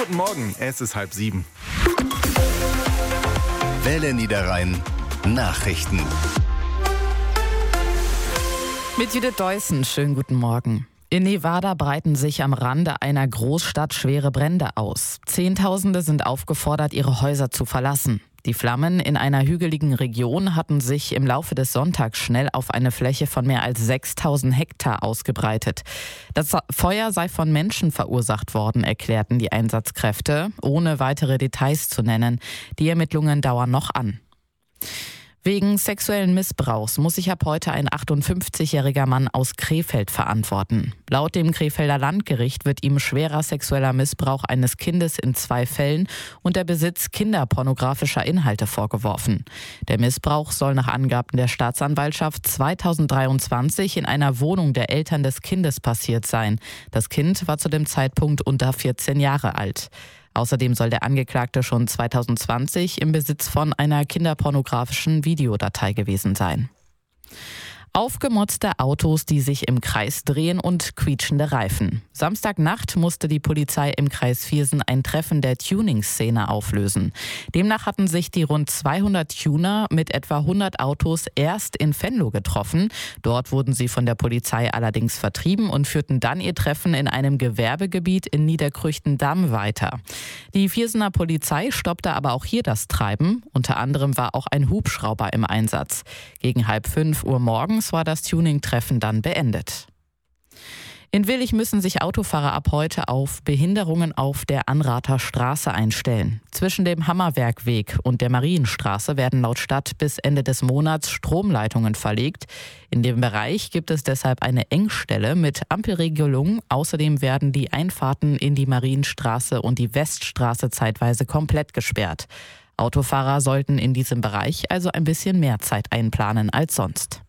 Guten Morgen, es ist 6:30. Welle Niederrhein Nachrichten. Mit Judith Deussen, schönen guten Morgen. In Nevada breiten sich am Rande einer Großstadt schwere Brände aus. Zehntausende sind aufgefordert, ihre Häuser zu verlassen. Die Flammen in einer hügeligen Region hatten sich im Laufe des Sonntags schnell auf eine Fläche von mehr als 6.000 Hektar ausgebreitet. Das Feuer sei von Menschen verursacht worden, erklärten die Einsatzkräfte, ohne weitere Details zu nennen. Die Ermittlungen dauern noch an. Wegen sexuellen Missbrauchs muss sich ab heute ein 58-jähriger Mann aus Krefeld verantworten. Laut dem Krefelder Landgericht wird ihm schwerer sexueller Missbrauch eines Kindes in 2 Fällen und der Besitz kinderpornografischer Inhalte vorgeworfen. Der Missbrauch soll nach Angaben der Staatsanwaltschaft 2023 in einer Wohnung der Eltern des Kindes passiert sein. Das Kind war zu dem Zeitpunkt unter 14 Jahre alt. Außerdem soll der Angeklagte schon 2020 im Besitz von einer kinderpornografischen Videodatei gewesen sein. Aufgemotzte Autos, die sich im Kreis drehen und quietschende Reifen. Samstagnacht musste die Polizei im Kreis Viersen ein Treffen der Tuning-Szene auflösen. Demnach hatten sich die rund 200 Tuner mit etwa 100 Autos erst in Venlo getroffen. Dort wurden sie von der Polizei allerdings vertrieben und führten dann ihr Treffen in einem Gewerbegebiet in Niederkrüchten-Damm weiter. Die Viersener Polizei stoppte aber auch hier das Treiben. Unter anderem war auch ein Hubschrauber im Einsatz. Gegen 4:30 Uhr morgens war das Tuning-Treffen dann beendet. In Willich müssen sich Autofahrer ab heute auf Behinderungen auf der Anrather Straße einstellen. Zwischen dem Hammerwerkweg und der Marienstraße werden laut Stadt bis Ende des Monats Stromleitungen verlegt. In dem Bereich gibt es deshalb eine Engstelle mit Ampelregelung. Außerdem werden die Einfahrten in die Marienstraße und die Weststraße zeitweise komplett gesperrt. Autofahrer sollten in diesem Bereich also ein bisschen mehr Zeit einplanen als sonst.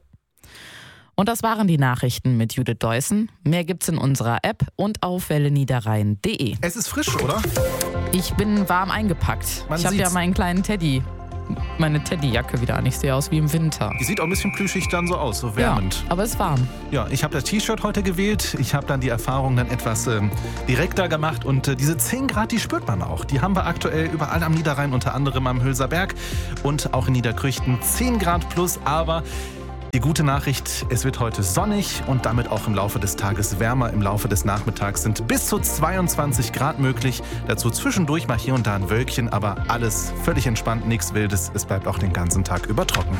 Und das waren die Nachrichten mit Judith Deussen. Mehr gibt's in unserer App und auf welleniederrhein.de. Es ist frisch, oder? Ich bin warm eingepackt. Ich habe ja meinen kleinen Teddy, meine Teddyjacke wieder an. Ich sehe aus wie im Winter. Die sieht auch ein bisschen plüschig dann so aus, so wärmend. Ja, aber es ist warm. Ja, ich habe das T-Shirt heute gewählt. Ich habe dann die Erfahrung dann etwas direkter gemacht. Und diese 10 Grad, die spürt man auch. Die haben wir aktuell überall am Niederrhein, unter anderem am Hülser Berg und auch in Niederkrüchten. 10 Grad plus, aber die gute Nachricht, es wird heute sonnig und damit auch im Laufe des Tages wärmer. Im Laufe des Nachmittags sind bis zu 22 Grad möglich. Dazu zwischendurch mal hier und da ein Wölkchen, aber alles völlig entspannt, nichts Wildes. Es bleibt auch den ganzen Tag über trocken.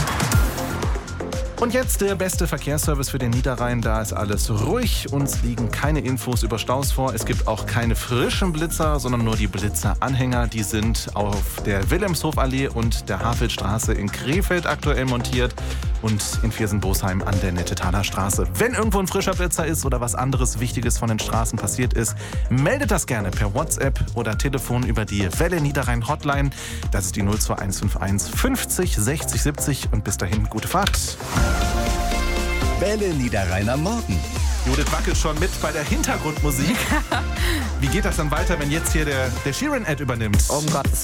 Und jetzt der beste Verkehrsservice für den Niederrhein. Da ist alles ruhig. Uns liegen keine Infos über Staus vor. Es gibt auch keine frischen Blitzer, sondern nur die Blitzeranhänger. Die sind auf der Wilhelmshofallee und der Havelstraße in Krefeld aktuell montiert und in Viersen-Bosheim an der Nettetaler Straße. Wenn irgendwo ein frischer Blitzer ist oder was anderes Wichtiges von den Straßen passiert ist, meldet das gerne per WhatsApp oder Telefon über die Welle Niederrhein Hotline. Das ist die 02151 50 60 70 und bis dahin gute Fahrt. Welle Niederrheiner Morgen. Judith wackelt schon mit bei der Hintergrundmusik. Wie geht das dann weiter, wenn jetzt hier der Sheeran-Ad übernimmt? Um Gottes